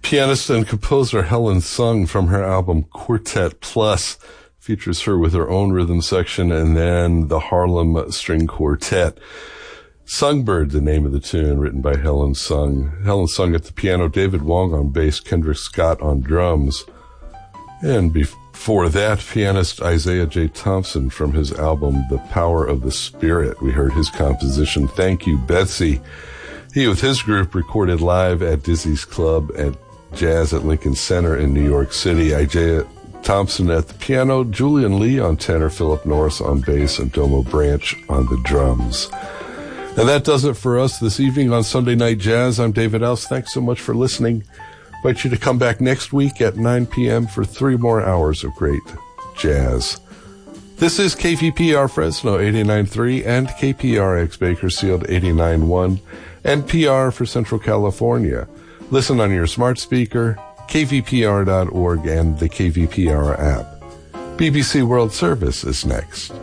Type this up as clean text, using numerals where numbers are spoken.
Pianist and composer Helen Sung from her album Quartet Plus features her with her own rhythm section and then the Harlem String Quartet. Songbird, the name of the tune, written by Helen Sung. Helen Sung at the piano, David Wong on bass, Kendrick Scott on drums. And before that, pianist Isaiah J. Thompson from his album The Power of the Spirit. We heard his composition, Thank You, Betsy. He, with his group, recorded live at Dizzy's Club at Jazz at Lincoln Center in New York City. Isaiah Thompson at the piano, Julian Lee on tenor, Philip Norris on bass, and Domo Branch on the drums. And that does it for us this evening on Sunday Night Jazz. I'm David Else. Thanks so much for listening. I invite you to come back next week at 9 p.m. for 3 more hours of great jazz. This is KVPR Fresno 89.3 and KPRX Bakersfield 89.1 and PR for Central California. Listen on your smart speaker, kvpr.org, and the KVPR app. BBC World Service is next.